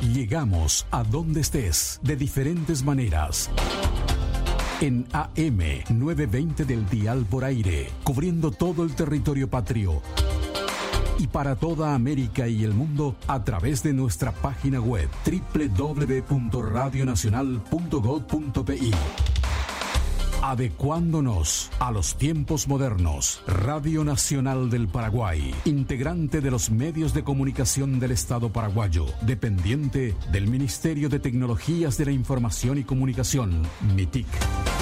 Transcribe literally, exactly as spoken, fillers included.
Llegamos a donde estés de diferentes maneras. En A M novecientos veinte del dial por aire, cubriendo todo el territorio patrio. Y para toda América y el mundo a través de nuestra página web doble u doble u doble u punto radio nacional punto gob punto pe. Adecuándonos a los tiempos modernos. Radio Nacional del Paraguay, integrante de los medios de comunicación del Estado paraguayo, dependiente del Ministerio de Tecnologías de la Información y Comunicación, MITIC.